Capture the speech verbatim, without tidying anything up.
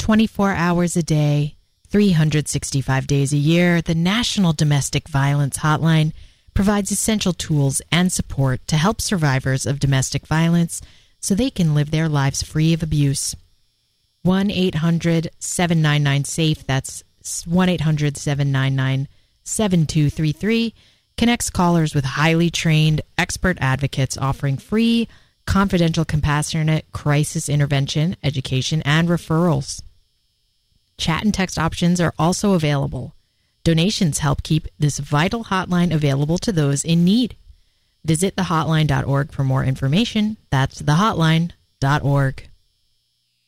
twenty-four hours a day, three hundred sixty-five days a year, the National Domestic Violence Hotline provides essential tools and support to help survivors of domestic violence so they can live their lives free of abuse. one eight hundred seven nine nine SAFE, that's one eight hundred seven nine nine seven two three three, connects callers with highly trained expert advocates offering free, confidential, compassionate crisis intervention, education, and referrals. Chat and text options are also available. Donations help keep this vital hotline available to those in need. Visit the hotline dot org for more information. That's the hotline dot org.